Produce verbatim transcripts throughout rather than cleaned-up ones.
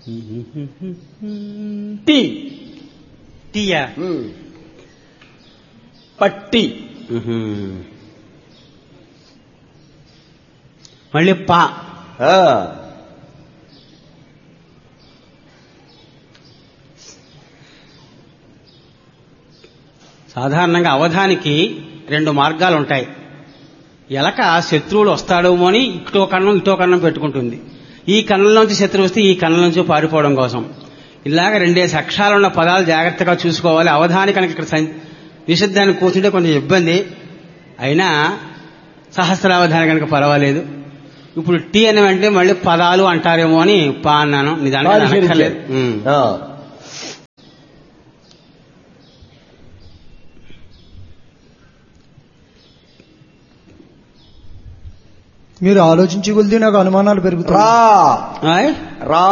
Tea టీయా పట్టి మళ్ళీ పా ఆ, సాధారణంగా అవధానికి రెండు మార్గాలు ఉంటాయి. ఎలక శత్రువులు వస్తాడేమో అని ఇటో కన్నం ఇటో కన్నం పెట్టుకుంటుంది. ఈ కన్నంలోంచి శత్రువు వస్తే ఈ కన్నంలోంచి పారిపోవడం కోసం. ఇలాగ రెండేసి అక్షరాలున్న పదాలు జాగ్రత్తగా చూసుకోవాలి. అవధాని కనుక ఇక్కడ నిషిద్ధాన్ని కూర్చుంటే కొంచెం ఇబ్బంది. అయినా సహస్రావధాని కనుక పర్వాలేదు. ఇప్పుడు టీ అని వెంటనే మళ్ళీ పదాలు అంటారేమో అని పా అన్నాను. నిజానికి అనక్కర్లేదు. ఆ. మీరు ఆలోచించి కొలిది నాకు అనుమానాలు పెరుగుతాయి. రా ఆయ్? రా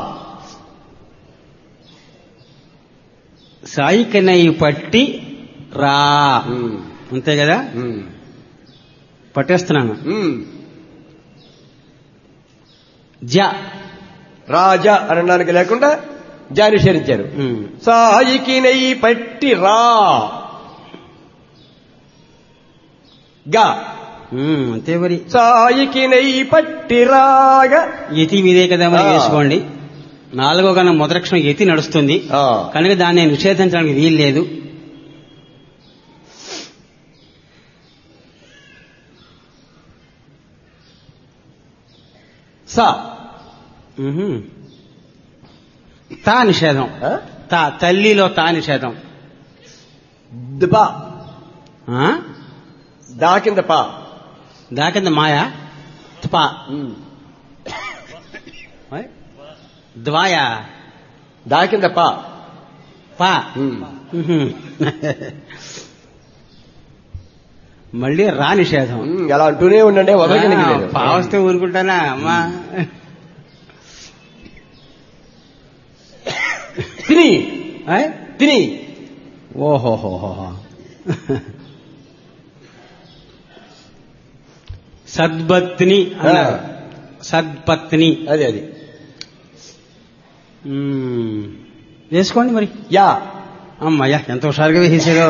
సాయికనై పట్టి రా ఉమ్, అంతే కదా. ఉమ్, పట్టేస్తున్నాను. ఉమ్. జ రాజా అనడానికి లేకుండా జా నిషేధించారు. ఉమ్. సాయికి నెయ్యి పట్టి రా గా ఉమ్, అంతే మరి. సాయికి నెయ్యి పట్టి రాగా యతి మీదే కదా మరి ఆ. వేసుకోండి. నాలుగో కన్నా మొదలక్షణం యతి నడుస్తుంది ఆ. కనుక దాన్ని నిషేధించడానికి వీలు లేదు. సా ఉహు. తా నిషేధం. ఆ? తా తల్లిలో తా నిషేధం. దిపా ఆ? దా కింద పా దా కింద మాయా త్పా ఉమ్. ఓయ్? ద్వాయా దా కింద పా పా ఉమ్. ఉహు. మళ్ళీ రా నిషేధం. ఉమ్, అలా అంటూనే ఉండండి వదలడానికి లేదు. పా వస్తే ఊరుకుంటానా అమ్మా. తిని ఓయ్? తిని ఓహోహోహో. సద్పత్ని అన్నారు. సద్పత్ని అది అది మ్మ్. వేసుకోండి మరి. యా అమ్మయ్యా ఎంత హుషారుగా వేసేసాడో.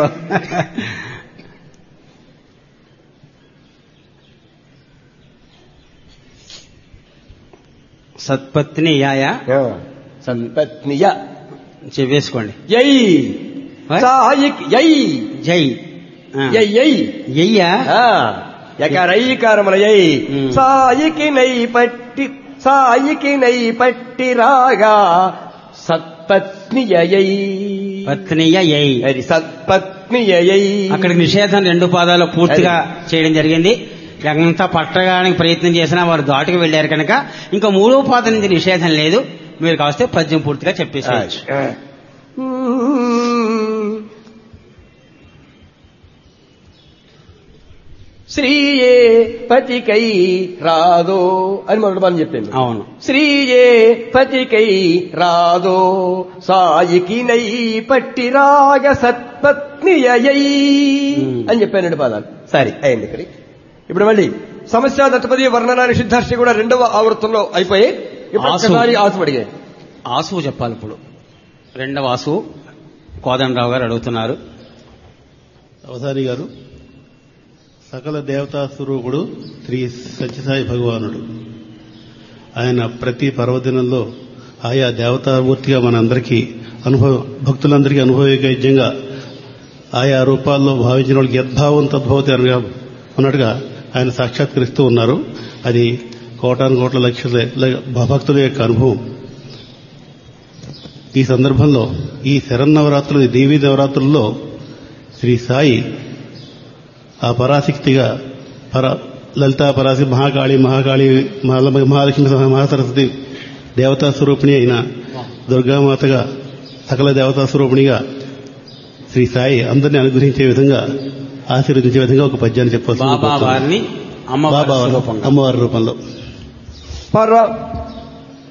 సత్పత్ని యాయా సంపత్నియ చె- వేసుకోండి. యై ఓయ్? సాయికి యై జై ఆ. యై యై యయ్యా యకారైకారముల యై ఉమ్. సాయికి నై పట్టి సాయికి నై పట్టి రాగా సత్పత్నియై పత్నియ యై. అది సత్పత్నియై అక్కడికి నిషేధం రెండు పాదాలు పూర్తిగా చేయడం జరిగింది. ఎంత పట్టడానికి ప్రయత్నం చేసినా వారు దాటుకు వెళ్లారు కనుక ఇంకా మూడో పాదం నుంచి నిషేధం లేదు. మీరు కావస్తే పద్యం పూర్తిగా చెప్పేసేయచ్చు. శ్రీయే పతికై రాదో అని మొదటి పని చెప్పాను. అవును. శ్రీయే పతికై రాదో సాయికి నై పట్టి రాగ సత్పత్నియై అని చెప్పాను రెండు పదాలు. సరే అయింది ఇక్కడ. ఇప్పుడు మళ్ళీ సమస్య దత్తపది వర్ణన నిషిద్ధార్షి కూడా రెండవ ఆవృత్తంలో అయిపోయి ఇప్పుడు ఆసు. ఒక్కసారి ఆసు అడిగాయి. ఆసువు చెప్పాలి ఇప్పుడు. రెండవ ఆసువు కోదండరావు గారు అడుగుతున్నారు. అవధాని గారు, సకల దేవతా స్వరూపుడు శ్రీ సత్యసాయి భగవానుడు. ఆయన ప్రతి పర్వదినంలో ఆయా దేవతామూర్తిగా మనందరికీ అనుభవ భక్తులందరికీ అనుభవయోగ్యంగా ఆయా రూపాల్లో భావించిన వాళ్ళకి యద్భావం తద్భవతి అనగా ఉన్నట్టుగా ఆయన సాక్షాత్కరిస్తూ ఉన్నారు. అది కోటాను కోట్ల లక్షల భక్తుల యొక్క అనుభవం. ఈ సందర్భంలో ఈ శరన్నవరాత్రులు దేవీ నవరాత్రుల్లో శ్రీ సాయి ఆ పరాశక్తిగా పర లలితా పరాశక్తి మహాకాళి మహాకాళి మహాలక్ష్మి మహాసరస్వతి దేవతా స్వరూపిణి అయిన దుర్గామాతగా సకల దేవతా స్వరూపిణిగా శ్రీ సాయి అందరినీ అనుగ్రహించే విధంగా ఆశీర్వదించే విధంగా ఒక పద్యాన్ని చెప్పవచ్చు. బాబా వారిని అమ్మవారి బాబా రూపంగా. అమ్మవారి రూపంలో పర